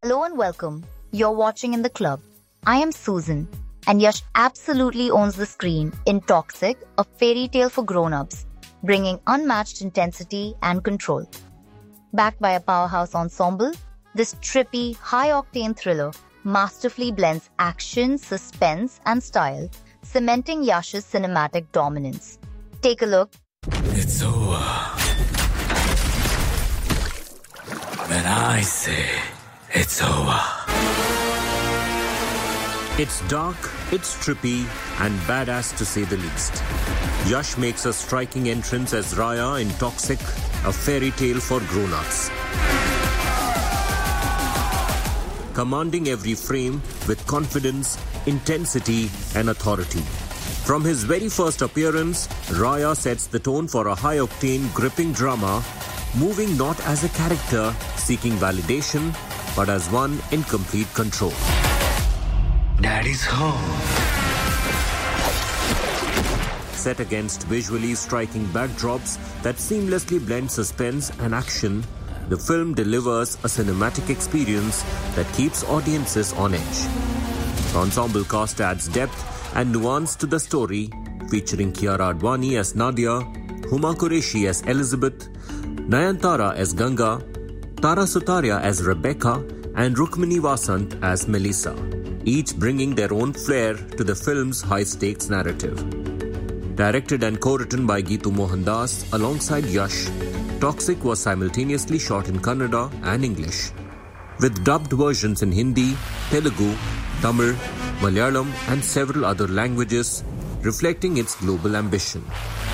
Hello and welcome. You're watching In the Club. I am Susan, and Yash absolutely owns the screen in Toxic, a fairy tale for grown-ups, bringing unmatched intensity and control. Backed by a powerhouse ensemble, this trippy, high-octane thriller masterfully blends action, suspense, and style, cementing Yash's cinematic dominance. Take a look. It's over. When I say it's over. It's dark, it's trippy, and badass to say the least. Yash makes a striking entrance as Raya in Toxic, a fairy tale for grown-ups. Commanding every frame with confidence, intensity, and authority. From his very first appearance, Raya sets the tone for a high-octane, gripping drama, moving not as a character seeking validation, but as one in complete control. Daddy's home. Set against visually striking backdrops that seamlessly blend suspense and action, the film delivers a cinematic experience that keeps audiences on edge. The ensemble cast adds depth and nuance to the story, featuring Kiara Advani as Nadia, Huma Qureshi as Elizabeth, Nayantara as Ganga, Tara Sutaria as Rebecca, and Rukmini Vasant as Melissa, each bringing their own flair to the film's high-stakes narrative. Directed and co-written by Geetu Mohandas alongside Yash, Toxic was simultaneously shot in Kannada and English, with dubbed versions in Hindi, Telugu, Tamil, Malayalam, and several other languages, reflecting its global ambition.